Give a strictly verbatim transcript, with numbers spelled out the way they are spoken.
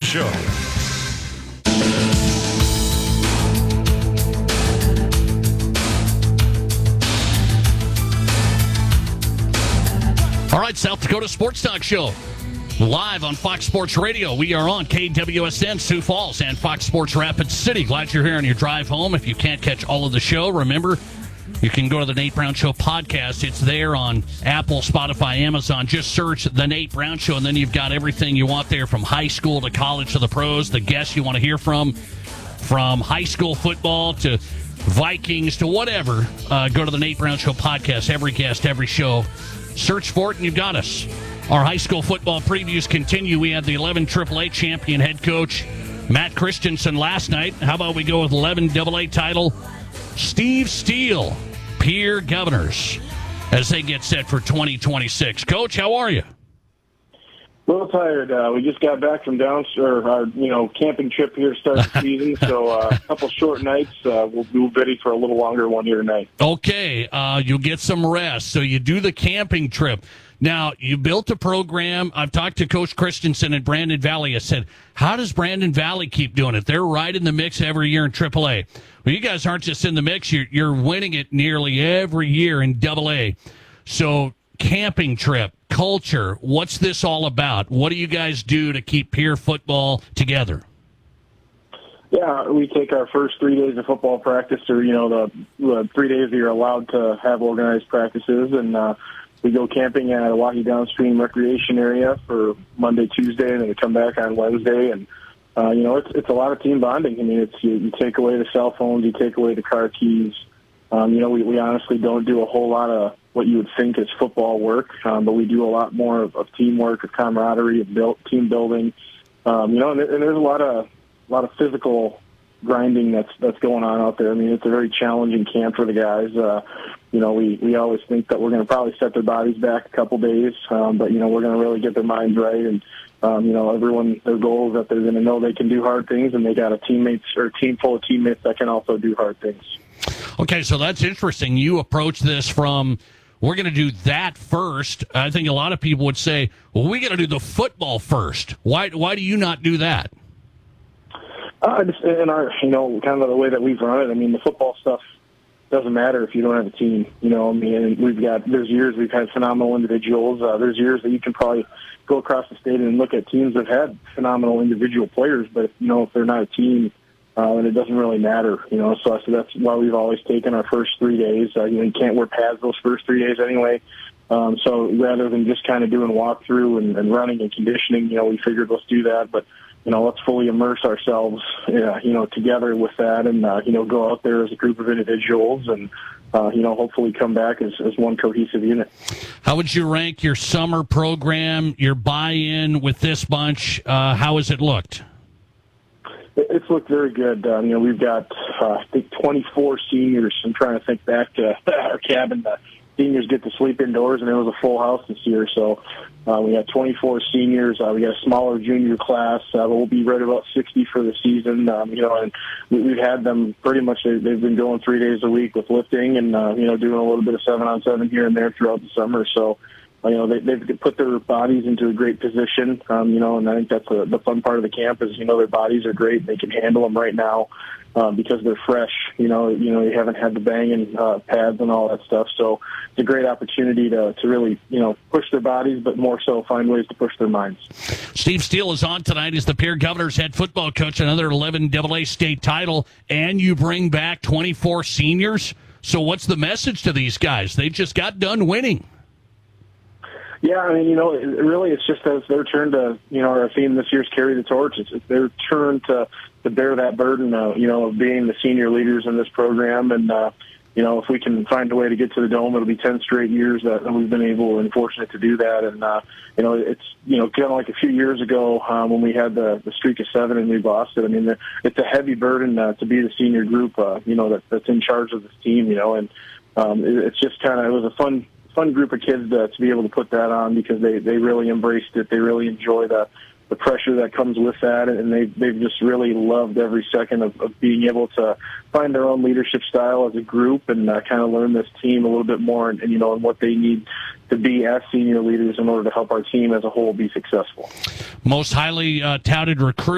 Show. All right, South Dakota Sports Talk Show. Live on Fox Sports Radio. We are on K W S N Sioux Falls and Fox Sports Rapid City. Glad you're here on your drive home. If you can't catch all of the show, remember, you can go to the Nate Brown Show podcast. It's there on Apple, Spotify, Amazon. Just search The Nate Brown Show, and then you've got everything you want there, from high school to college to the pros, the guests you want to hear from, from high school football to Vikings to whatever. Uh, go to the Nate Brown Show podcast. Every guest, every show. Search for it, and you've got us. Our high school football previews continue. We had the eleven triple A champion head coach Matt Christensen last night. How about we go with eleven double A title Steve Steele, Pierre Governors, as they get set for twenty twenty-six. Coach, how are you? A little tired. Uh, we just got back from down, or our you know camping trip here to start the season. So uh, a couple short nights. Uh, we'll be ready for a little longer one here tonight. Okay, uh, you'll get some rest. So you do the camping trip. Now, you built a program. I've talked to Coach Christensen at Brandon Valley. I said, how does Brandon Valley keep doing it? They're right in the mix every year in triple A. Well, you guys aren't just in the mix. You're, you're winning it nearly every year in double A. So, camping trip, culture, what's this all about? What do you guys do to keep peer football together? Yeah, we take our first three days of football practice, or, you know, the, the three days that you're allowed to have organized practices, and uh, we go camping at a Waukee Downstream Recreation Area for Monday, Tuesday, and then we come back on Wednesday. And, uh, you know, it's it's a lot of team bonding. I mean, it's you, you take away the cell phones, you take away the car keys. Um, you know, we, we honestly don't do a whole lot of what you would think is football work, um, but we do a lot more of, of teamwork, of camaraderie, of build, team building. Um, you know, and, and there's a lot of a lot of physical grinding that's that's going on out there. I mean, it's a very challenging camp for the guys. Uh, you know, we, we always think that we're going to probably set their bodies back a couple days, um, but, you know, we're going to really get their minds right. And, um, you know, everyone, their goal is that they're going to know they can do hard things, and they got a teammates or a team full of teammates that can also do hard things. Okay, so that's interesting. You approach this from, we're going to do that first. I think a lot of people would say, well, we got to do the football first. Why, why do you not do that? Uh, just in our, you know, kind of the way that we've run it. I mean, the football stuff doesn't matter if you don't have a team. You know, I mean, we've got, there's years we've had phenomenal individuals. Uh, there's years that you can probably go across the state and look at teams that have had phenomenal individual players, but, you know, if they're not a team, uh, then it doesn't really matter, you know. So, so that's why we've always taken our first three days. Uh, you know, you can't wear pads those first three days anyway. Um, so rather than just kind of doing walkthrough and, and running and conditioning, you know, we figured let's do that. But, you know, let's fully immerse ourselves, uh, you know, together with that, and, uh, you know, go out there as a group of individuals and, uh, you know, hopefully come back as, as one cohesive unit. How would you rank your summer program, your buy-in with this bunch? Uh, how has it looked? It's looked very good. Um, you know, we've got, uh, I think, twenty-four seniors. I'm trying to think back to our cabin. The seniors get to sleep indoors, and it was a full house this year. So uh, we got twenty-four seniors. Uh, we got a smaller junior class. Uh, we'll be right about sixty for the season. Um, you know, and we, we've had them pretty much. They, they've been going three days a week with lifting, and uh, you know, doing a little bit of seven on seven here and there throughout the summer. So. You know, they, they've put their bodies into a great position, um, you know, and I think that's a, the fun part of the camp is, you know, their bodies are great. They can handle them right now uh, because they're fresh. You know, you know, they haven't had the banging uh, pads and all that stuff. So it's a great opportunity to, to really, you know, push their bodies, but more so find ways to push their minds. Steve Steele is on tonight as the Pierre Governors head football coach, another eleven double A state title, and you bring back twenty-four seniors. So what's the message to these guys? They just got done winning. Yeah, I mean, you know, it, really it's just as their turn to, you know, our theme this year's carry the torch. It's, it's their turn to, to bear that burden, of, you know, of being the senior leaders in this program. And, uh, you know, if we can find a way to get to the Dome, it'll be ten straight years that we've been able and fortunate to do that. And, uh, you know, it's, you know, kind of like a few years ago um, when we had the, the streak of seven and we lost it. I mean, it's a heavy burden uh, to be the senior group, uh, you know, that, that's in charge of this team, you know, and um, it, it's just kind of, it was a fun fun group of kids to, to be able to put that on because they, they really embraced it. They really enjoy the, the pressure that comes with that, and they, they've just really loved every second of, of being able to find their own leadership style as a group and uh, kind of learn this team a little bit more and, and, you know, and what they need to be as senior leaders in order to help our team as a whole be successful. Most highly uh, touted recruit